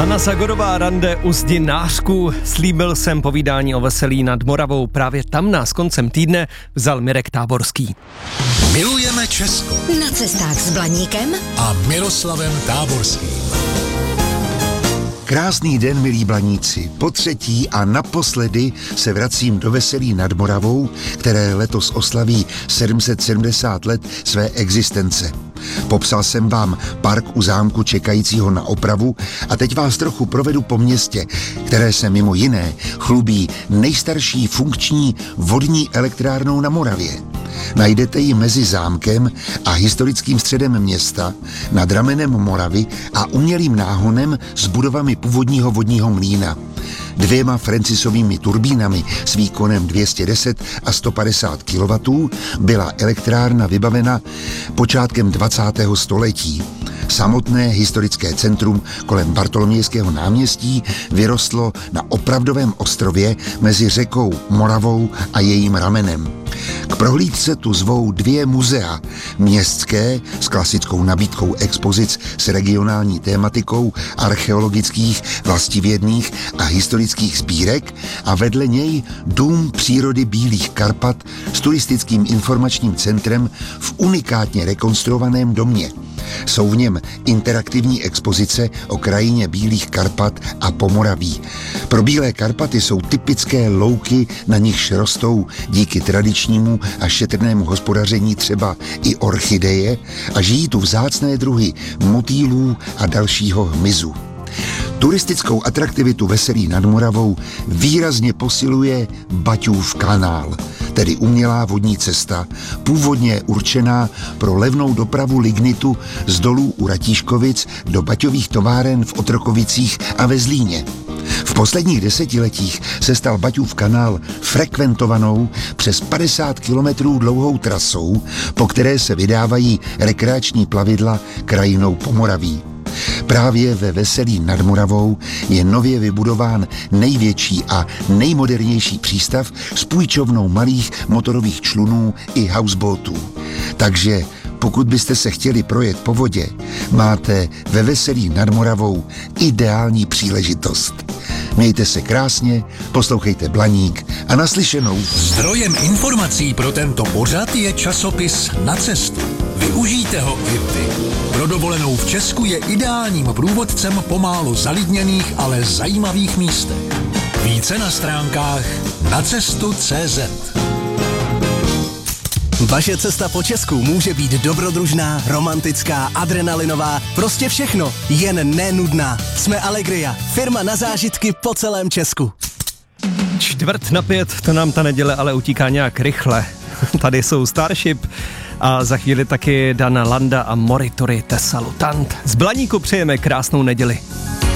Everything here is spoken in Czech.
Hana Zagorová, Rande u zdi nářků. Slíbil jsem povídání o veselí nad Moravou. Právě tam nás koncem týdne vzal Mirek Táborský. Milujeme Česko. Na cestách s Blaníkem A Miroslavem Táborským. Krásný den, milí blaníci. Po třetí a naposledy se vracím do Veselí nad Moravou, které letos oslaví 770 let své existence. Popsal jsem vám park u zámku čekajícího na opravu a teď vás trochu provedu po městě, které se mimo jiné chlubí nejstarší funkční vodní elektrárnou na Moravě. Najdete ji mezi zámkem a historickým středem města, nad ramenem Moravy a umělým náhonem s budovami původního vodního mlýna. 2 Francisovými turbínami s výkonem 210 a 150 kW byla elektrárna vybavena počátkem 20. století. Samotné historické centrum kolem Bartolomějského náměstí vyrostlo na opravdovém ostrově mezi řekou Moravou a jejím ramenem. K prohlídce tu zvou 2 muzea, městské s klasickou nabídkou expozic s regionální tématikou archeologických, vlastivědných a historických sbírek a vedle něj Dům přírody Bílých Karpat s turistickým informačním centrem v unikátně rekonstruovaném domě. Jsou v něm interaktivní expozice o krajině Bílých Karpat a Pomoraví. Pro Bílé Karpaty jsou typické louky, na nichž rostou díky tradičnímu a šetrnému hospodaření třeba i orchideje a žijí tu vzácné druhy motýlů a dalšího hmyzu. Turistickou atraktivitu Veselí nad Moravou výrazně posiluje Baťův kanál, tedy umělá vodní cesta, původně určená pro levnou dopravu lignitu z dolů u Ratíškovic do baťových továren v Otrokovicích a ve Zlíně. V posledních desetiletích se stal Baťův kanál frekventovanou přes 50 kilometrů dlouhou trasou, po které se vydávají rekreační plavidla krajinou Pomoraví. Právě ve Veselí nad Moravou je nově vybudován největší a nejmodernější přístav s půjčovnou malých motorových člunů i houseboatů. Takže pokud byste se chtěli projet po vodě, máte ve Veselí nad Moravou ideální příležitost. Mějte se krásně, poslouchejte Blaník a naslyšenou. Zdrojem informací pro tento pořad je časopis Na cestu. Využijte ho i vy. Pro dovolenou v Česku je ideálním průvodcem po málo zalidněných, ale zajímavých místech. Více na stránkách nacestu.cz. Vaše cesta po Česku může být dobrodružná, romantická, adrenalinová, prostě všechno, jen nenudná. Jsme Allegria, firma na zážitky po celém Česku. 4:45, to nám ta neděle ale utíká nějak rychle. Tady jsou Starship a za chvíli taky Dana Landa a Moritori te Salutant. Z Blaníku přejeme krásnou neděli.